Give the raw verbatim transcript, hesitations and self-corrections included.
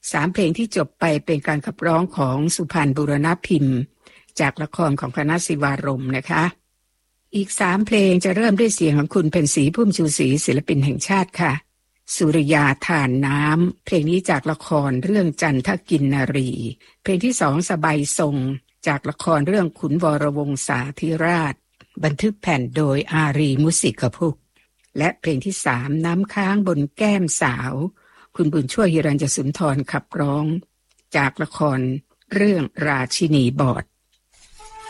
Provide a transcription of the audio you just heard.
สามเพลงที่จบไปเป็นการขับร้องของสุพรรณบุรณพิมพ์จากละครของคณะศิวารมณ์นะคะอีกสามเพลงจะเริ่มด้วยเสียงของคุณเพ็ญศรีพุ่มชูศรีศิลปินแห่งชาติค่ะสุริยาทานน้ำเพลงนี้จากละครเรื่องจันทกินนารีเพลงที่สองสบายทรงจากละครเรื่องขุนวรวงศาธิราชบันทึกแผ่นโดยอารีมุสิกพุกและเพลงที่สามน้ำค้างบนแก้มสาวคุณบุญช่วยฮิรัญยสุนทรขับร้องจากละครเรื่องราชินีบอด